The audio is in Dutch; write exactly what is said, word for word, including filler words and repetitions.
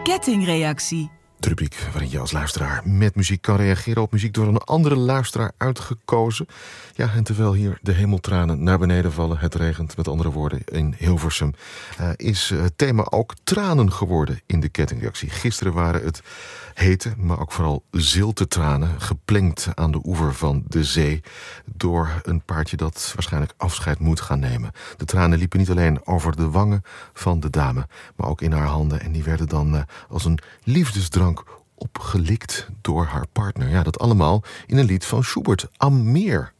kettingreactie. De rubriek waarin je als luisteraar met muziek kan reageren op muziek door een andere luisteraar uitgekozen. Ja, en terwijl hier de hemeltranen naar beneden vallen, het regent met andere woorden in Hilversum, uh, is het thema ook tranen geworden in de kettingreactie. Gisteren waren het hete, maar ook vooral zilte tranen, geplengd aan de oever van de zee door een paartje dat waarschijnlijk afscheid moet gaan nemen. De tranen liepen niet alleen over de wangen van de dame, maar ook in haar handen en die werden dan uh, als een liefdesdrank opgelikt door haar partner. Ja, dat allemaal in een lied van Schubert, Am Meer.